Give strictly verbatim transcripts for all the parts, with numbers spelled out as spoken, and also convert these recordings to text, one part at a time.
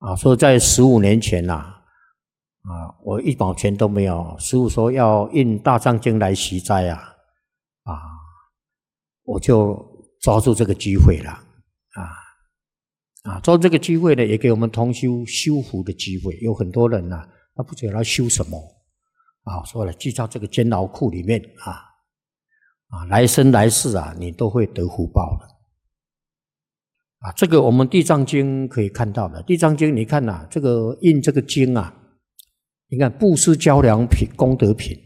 啊，说在十五年前呐、啊，啊，我一毛钱都没有，师父说要印大藏经来习斋啊，啊，我就抓住这个机会了，啊。啊，做这个机会呢，也给我们同修修福的机会。有很多人呐、啊，他不知道要修什么，啊，说了记到这个监牢库里面啊，啊，来生来世啊，你都会得福报的。啊，这个我们地藏经可以看到的。地藏经你看呐、啊，这个印这个经啊，你看布施交良品、功德品，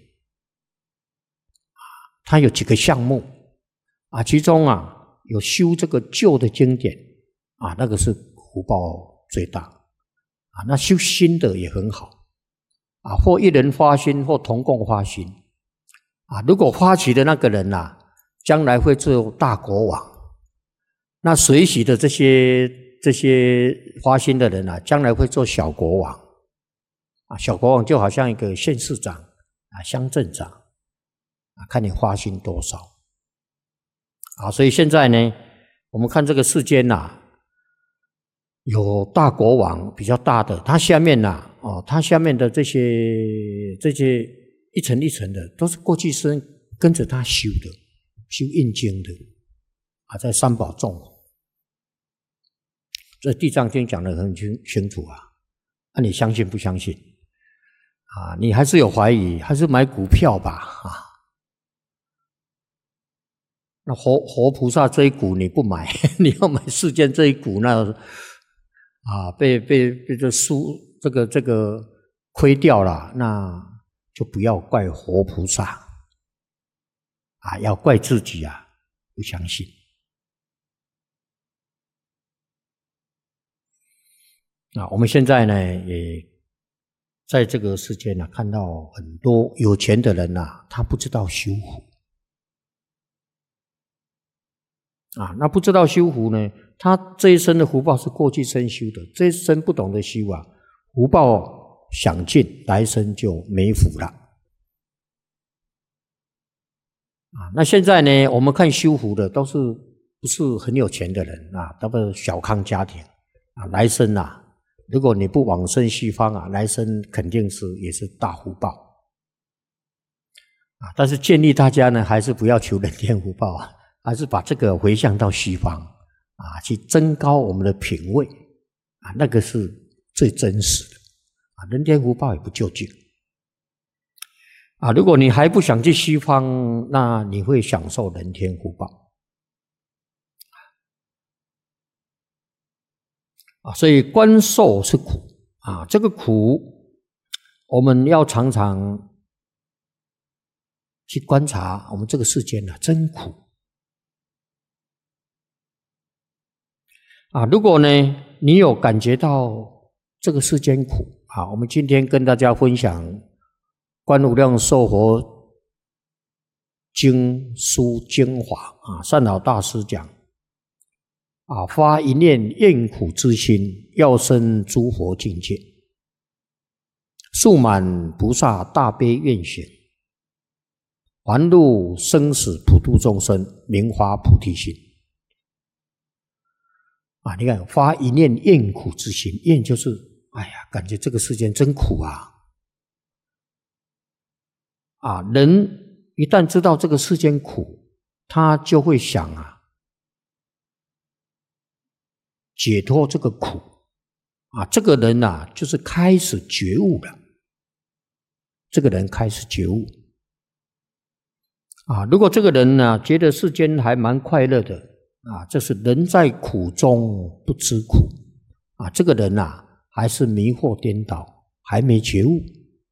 它有几个项目啊，其中啊有修这个旧的经典。啊，那个是福报最大啊。那修新的也很好啊，或一人发心，或同共发心啊。如果发起的那个人呐、啊，将来会做大国王；那随喜的这些这些发心的人啊，将来会做小国王啊。小国王就好像一个县市长啊、乡镇长啊，看你发心多少啊。所以现在呢，我们看这个世间呐、啊。有大国王比较大的，他下面呐、啊，哦，他下面的这些这些一层一层的，都是过去生跟着他修的，修印经的啊，在三宝众，这地藏经讲得很清清楚啊，那、啊、你相信不相信？啊，你还是有怀疑，还是买股票吧啊？那活活菩萨这一股你不买，你要买世间这一股那。啊，被被被这输这个这个亏掉了，那就不要怪活菩萨啊，要怪自己啊，不相信啊。我们现在呢，也在这个世界呢，看到很多有钱的人呐、啊，他不知道修福啊，那不知道修福呢？他这一生的福报是过去生修的，这一生不懂得修啊，福报享尽，来生就没福了。啊，那现在呢，我们看修福的都是不是很有钱的人啊，都是小康家庭啊，来生啊，如果你不往生西方啊，来生肯定是也是大福报啊。但是建议大家呢，还是不要求人天福报啊。还是把这个回向到西方啊，去增高我们的品位啊，那个是最真实的啊。人天福报也不究竟啊。如果你还不想去西方，那你会享受人天福报啊。所以观受是苦啊，这个苦我们要常常去观察，我们这个世间啊，真苦。啊，如果呢，你有感觉到这个世间苦啊，我们今天跟大家分享《观无量寿佛经书精华》啊，善导大师讲啊，发一念厌苦之心，要生诸佛境界，速满菩萨大悲愿行，还入生死普度众生，名发菩提心。啊，你看发一念厌苦之心，厌就是哎呀，感觉这个世间真苦啊！啊，人一旦知道这个世间苦，他就会想啊，解脱这个苦啊，这个人啊，就是开始觉悟了。这个人开始觉悟啊，如果这个人呢、啊，觉得世间还蛮快乐的。啊，这是人在苦中不知苦啊！这个人啊，还是迷惑颠倒，还没觉悟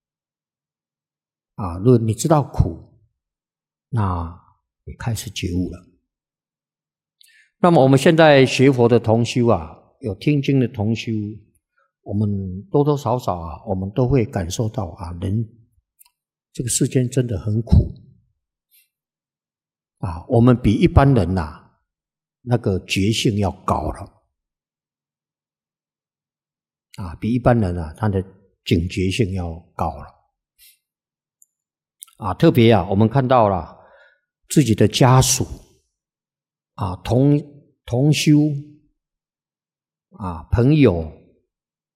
啊。如果你知道苦，那你开始觉悟了。那么我们现在学佛的同修啊，有听经的同修，我们多多少少啊，我们都会感受到啊，人这个世间真的很苦啊。我们比一般人呐、啊。那个觉性要高了啊，比一般人啊，他的警觉性要高了啊。特别啊，我们看到了自己的家属啊，同同修啊，朋友